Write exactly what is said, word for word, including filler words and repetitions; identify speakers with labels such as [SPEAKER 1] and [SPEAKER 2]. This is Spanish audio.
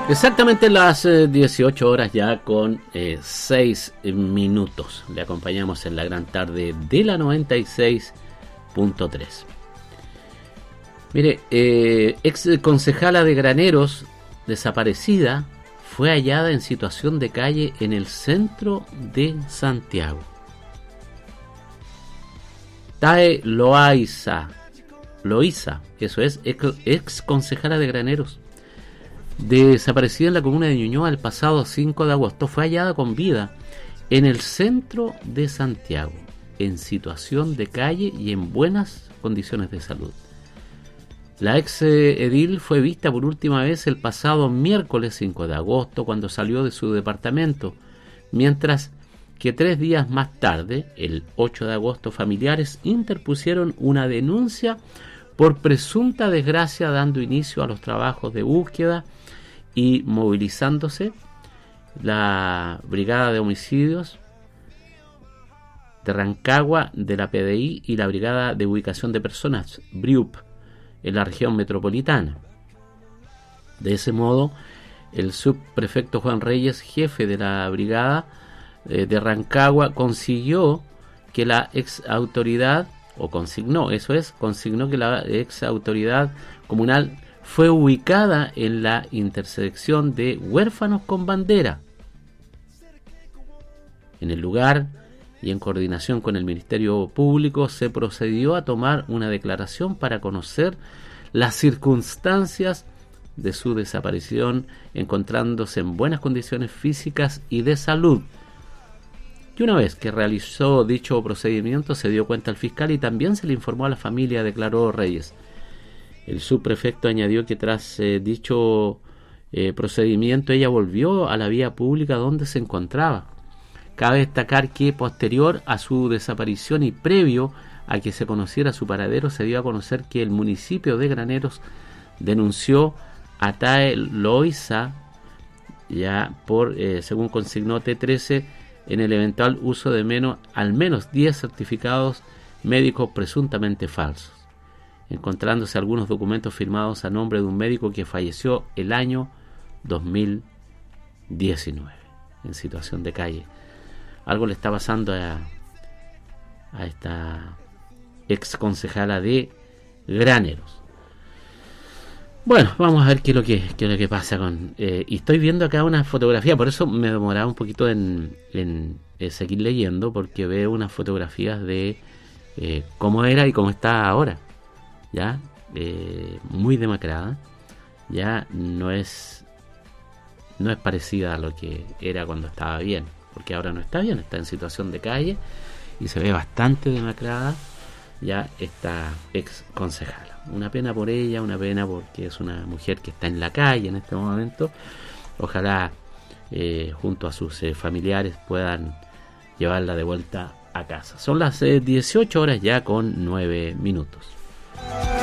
[SPEAKER 1] Exactamente las eh, dieciocho horas ya con eh, seis minutos. Le acompañamos en la gran tarde de la noventa y seis punto tres. Mire, eh, ex concejala de Graneros, desaparecida, fue hallada en situación de calle en el centro de Santiago. Tae Loaiza, Loiza, eso es, ex, ex concejala de Graneros, desaparecida en la comuna de Ñuñoa el pasado cinco de agosto, fue hallada con vida en el centro de Santiago, en situación de calle y en buenas condiciones de salud. La ex edil fue vista por última vez el pasado miércoles cinco de agosto, cuando salió de su departamento, mientras que tres días más tarde, el ocho de agosto, familiares interpusieron una denuncia por presunta desgracia, dando inicio a los trabajos de búsqueda y movilizándose la Brigada de Homicidios de Rancagua de la P D I y la Brigada de Ubicación de Personas, BRIUP, en la región metropolitana. De ese modo, el subprefecto Juan Reyes, jefe de la Brigada eh, de Rancagua, consiguió que la ex autoridad, o consignó, eso es, consignó que la ex autoridad comunal fue ubicada en la intersección de Huérfanos con Bandera. En el lugar y en coordinación con el Ministerio Público se procedió a tomar una declaración para conocer las circunstancias de su desaparición, encontrándose en buenas condiciones físicas y de salud. Y una vez que realizó dicho procedimiento se dio cuenta al fiscal y también se le informó a la familia, declaró Reyes. El subprefecto añadió que tras eh, dicho eh, procedimiento ella volvió a la vía pública donde se encontraba. Cabe destacar que posterior a su desaparición y previo a que se conociera su paradero, se dio a conocer que el municipio de Graneros denunció a Tae Loaiza ya por, eh, según consignó T trece, en el eventual uso de menos, al menos diez certificados médicos presuntamente falsos, encontrándose algunos documentos firmados a nombre de un médico que falleció el año dos mil diecinueve en situación de calle. Algo le está pasando a, a esta ex concejala de Graneros. Bueno, vamos a ver qué es lo que, qué es lo que pasa con... Eh, y estoy viendo acá una fotografía, por eso me demoraba un poquito en, en eh, seguir leyendo, porque veo unas fotografías de eh, cómo era y cómo está ahora. Ya, eh, muy demacrada. Ya no es, no es parecida a lo que era cuando estaba bien, porque ahora no está bien, está en situación de calle y se ve bastante demacrada ya esta ex concejala. Una pena por ella, una pena porque es una mujer que está en la calle en este momento. Ojalá eh, junto a sus eh, familiares puedan llevarla de vuelta a casa. Son las eh, dieciocho horas ya con nueve minutos.